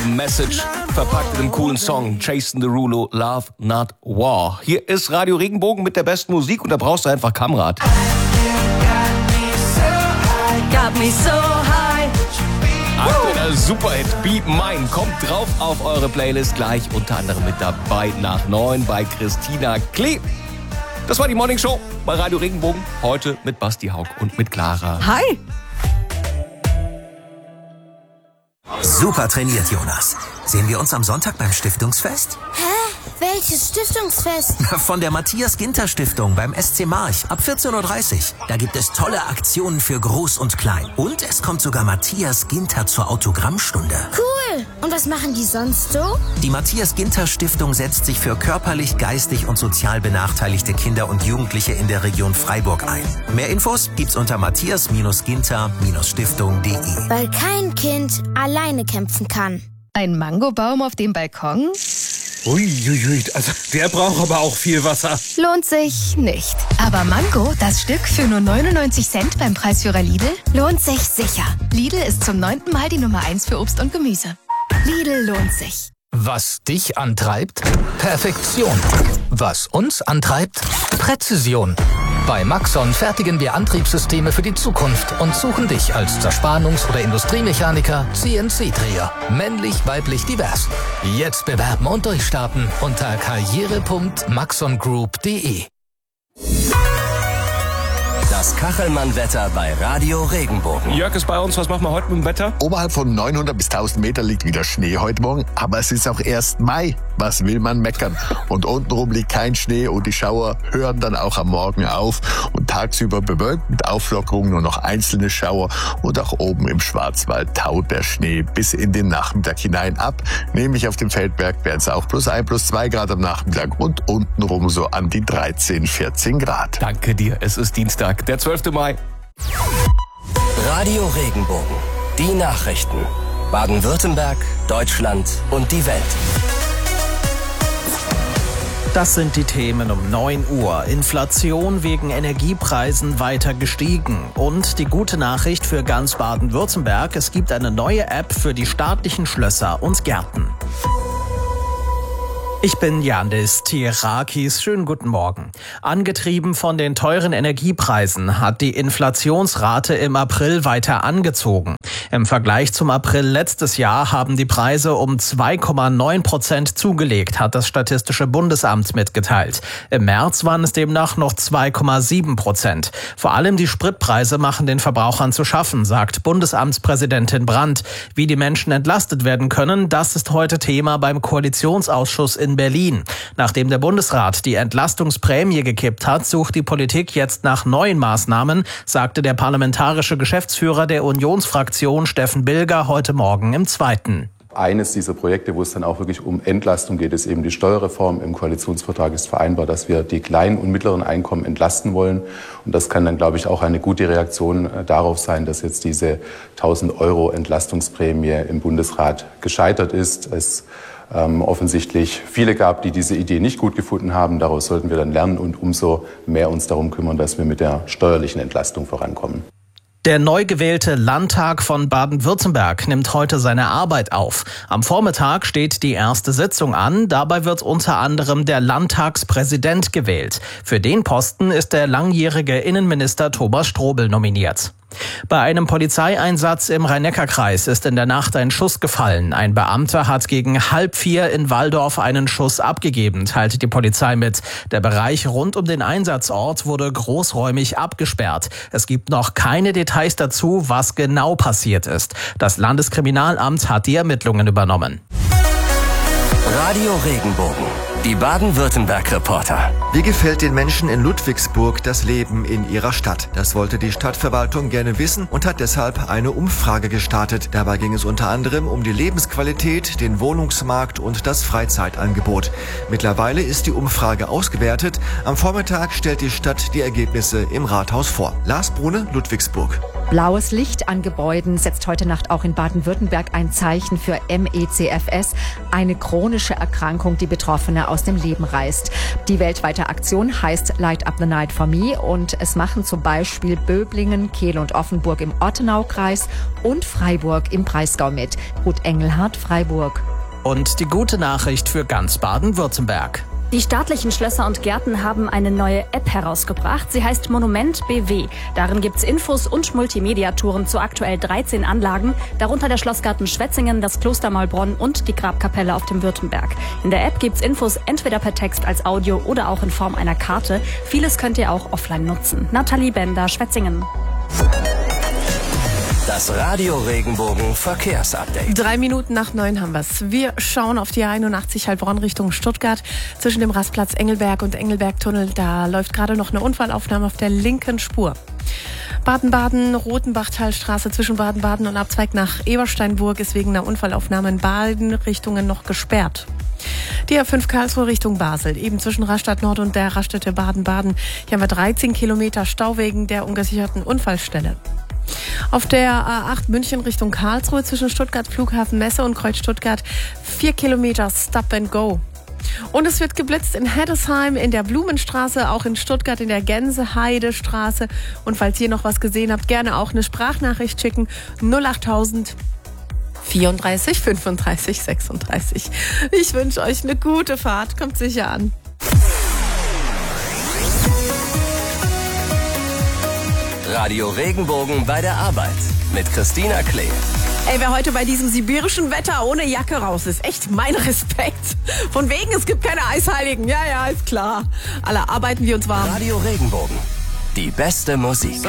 Message verpackt in einem coolen Song. Jason Derulo, Love Not War. Hier ist Radio Regenbogen mit der besten Musik und da brauchst du einfach Kamrad. Got me so high. Aktueller Superhit Be Mine kommt drauf auf eure Playlist, gleich unter anderem mit dabei nach 9 bei Christina Klee. Das war die Morning Show bei Radio Regenbogen. Heute mit Basti Haug und mit Clara. Hi. Super trainiert, Jonas. Sehen wir uns am Sonntag beim Stiftungsfest? Hä? Welches Stiftungsfest? Von der Matthias-Ginter-Stiftung beim SC March ab 14.30 Uhr. Da gibt es tolle Aktionen für Groß und Klein. Und es kommt sogar Matthias Ginter zur Autogrammstunde. Cool. Und was machen die sonst so? Die Matthias-Ginter-Stiftung setzt sich für körperlich, geistig und sozial benachteiligte Kinder und Jugendliche in der Region Freiburg ein. Mehr Infos gibt's unter matthias-ginter-stiftung.de. Weil kein Kind alleine kämpfen kann. Ein Mangobaum auf dem Balkon? Uiuiui, also der braucht aber auch viel Wasser. Lohnt sich nicht. Aber Mango, das Stück für nur 99 Cent beim Preisführer Lidl, lohnt sich sicher. Lidl ist zum 9. Mal die Nummer 1 für Obst und Gemüse. Lidl lohnt sich. Was dich antreibt? Perfektion. Was uns antreibt? Präzision. Bei Maxon fertigen wir Antriebssysteme für die Zukunft und suchen dich als Zerspannungs- oder Industriemechaniker, CNC-Dreher. Männlich, weiblich, divers. Jetzt bewerben und durchstarten unter karriere.maxongroup.de. Das Kachelmann-Wetter bei Radio Regenbogen. Jörg ist bei uns. Was machen wir heute mit dem Wetter? Oberhalb von 900 bis 1000 Meter liegt wieder Schnee heute Morgen, aber es ist auch erst Mai. Was will man meckern? Und untenrum liegt kein Schnee und die Schauer hören dann auch am Morgen auf und tagsüber bewölkt mit Auflockerung nur noch einzelne Schauer und auch oben im Schwarzwald taut der Schnee bis in den Nachmittag hinein ab. Nämlich auf dem Feldberg werden es auch +1, +2 Grad am Nachmittag und untenrum so an die 13, 14 Grad. Danke dir. Es ist Dienstag, der 12. Mai. Radio Regenbogen. Die Nachrichten. Baden-Württemberg, Deutschland und die Welt. Das sind die Themen um 9 Uhr. Inflation wegen Energiepreisen weiter gestiegen. Und die gute Nachricht für ganz Baden-Württemberg: Es gibt eine neue App für die staatlichen Schlösser und Gärten. Ich bin Yandis Tirakis. Schönen guten Morgen. Angetrieben von den teuren Energiepreisen hat die Inflationsrate im April weiter angezogen. Im Vergleich zum April letztes Jahr haben die Preise um 2,9% zugelegt, hat das Statistische Bundesamt mitgeteilt. Im März waren es demnach noch 2,7%. Vor allem die Spritpreise machen den Verbrauchern zu schaffen, sagt Bundesamtspräsidentin Brandt. Wie die Menschen entlastet werden können, das ist heute Thema beim Koalitionsausschuss in Berlin. Nachdem der Bundesrat die Entlastungsprämie gekippt hat, sucht die Politik jetzt nach neuen Maßnahmen, sagte der parlamentarische Geschäftsführer der Unionsfraktion Steffen Bilger heute Morgen im Zweiten. Eines dieser Projekte, wo es dann auch wirklich um Entlastung geht, ist eben die Steuerreform. Im Koalitionsvertrag ist vereinbart, dass wir die kleinen und mittleren Einkommen entlasten wollen. Und das kann dann, glaube ich, auch eine gute Reaktion darauf sein, dass jetzt diese 1.000 € Entlastungsprämie im Bundesrat gescheitert ist. Es offensichtlich viele gab, die diese Idee nicht gut gefunden haben. Daraus sollten wir dann lernen und umso mehr uns darum kümmern, dass wir mit der steuerlichen Entlastung vorankommen. Der neu gewählte Landtag von Baden-Württemberg nimmt heute seine Arbeit auf. Am Vormittag steht die erste Sitzung an. Dabei wird unter anderem der Landtagspräsident gewählt. Für den Posten ist der langjährige Innenminister Thomas Strobel nominiert. Bei einem Polizeieinsatz im Rhein-Neckar-Kreis ist in der Nacht ein Schuss gefallen. Ein Beamter hat gegen 3:30 in Walldorf einen Schuss abgegeben, teilte die Polizei mit. Der Bereich rund um den Einsatzort wurde großräumig abgesperrt. Es gibt noch keine Details dazu, was genau passiert ist. Das Landeskriminalamt hat die Ermittlungen übernommen. Radio Regenbogen. Die Baden-Württemberg-Reporter. Wie gefällt den Menschen in Ludwigsburg das Leben in ihrer Stadt? Das wollte die Stadtverwaltung gerne wissen und hat deshalb eine Umfrage gestartet. Dabei ging es unter anderem um die Lebensqualität, den Wohnungsmarkt und das Freizeitangebot. Mittlerweile ist die Umfrage ausgewertet. Am Vormittag stellt die Stadt die Ergebnisse im Rathaus vor. Lars Brune, Ludwigsburg. Blaues Licht an Gebäuden setzt heute Nacht auch in Baden-Württemberg ein Zeichen für MECFS, eine chronische Erkrankung, die Betroffene aus dem Leben reißt. Die weltweite Aktion heißt Light Up the Night for Me und es machen zum Beispiel Böblingen, Kehl und Offenburg im Ortenaukreis und Freiburg im Breisgau mit. Ruth Engelhardt, Freiburg. Und die gute Nachricht für ganz Baden-Württemberg. Die staatlichen Schlösser und Gärten haben eine neue App herausgebracht. Sie heißt Monument BW. Darin gibt's Infos und Multimedia-Touren zu aktuell 13 Anlagen, darunter der Schlossgarten Schwetzingen, das Kloster Maulbronn und die Grabkapelle auf dem Württemberg. In der App gibt's Infos entweder per Text als Audio oder auch in Form einer Karte. Vieles könnt ihr auch offline nutzen. Nathalie Bender, Schwetzingen. Das Radio Regenbogen Verkehrsupdate. 3 Minuten nach 9 haben wir's. Wir schauen auf die 81 Heilbronn Richtung Stuttgart. Zwischen dem Rastplatz Engelberg und Engelbergtunnel, da läuft gerade noch eine Unfallaufnahme auf der linken Spur. Baden-Baden, Rotenbachtalstraße zwischen Baden-Baden und Abzweig nach Ebersteinburg ist wegen einer Unfallaufnahme in beiden Richtungen noch gesperrt. Die A5 Karlsruhe Richtung Basel, eben zwischen Rastatt Nord und der Raststätte Baden-Baden. Hier haben wir 13 Kilometer Stau wegen der ungesicherten Unfallstelle. Auf der A8 München Richtung Karlsruhe zwischen Stuttgart Flughafen Messe und Kreuz Stuttgart 4 Kilometer Stop and Go. Und es wird geblitzt in Heddesheim, in der Blumenstraße, auch in Stuttgart in der Gänseheidestraße. Und falls ihr noch was gesehen habt, gerne auch eine Sprachnachricht schicken. 08000 34 35 36. Ich wünsche euch eine gute Fahrt. Kommt sicher an. Radio Regenbogen bei der Arbeit mit Christina Klee. Ey, wer heute bei diesem sibirischen Wetter ohne Jacke raus ist, echt mein Respekt. Von wegen, es gibt keine Eisheiligen. Ja, ist klar. Alle arbeiten wir uns warm. Radio Regenbogen, die beste Musik.